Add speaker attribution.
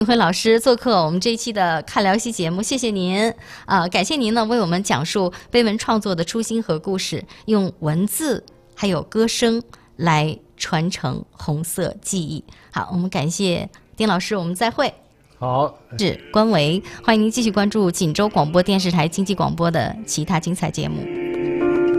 Speaker 1: 丁辉老师做客我们这一期的看聊系节目，谢谢您感谢您呢为我们讲述碑文创作的初心和故事，用文字还有歌声来传承红色记忆。好，我们感谢丁老师，我们再会。
Speaker 2: 好，
Speaker 1: 是关维，欢迎您继续关注锦州广播电视台经济广播的其他精彩节目。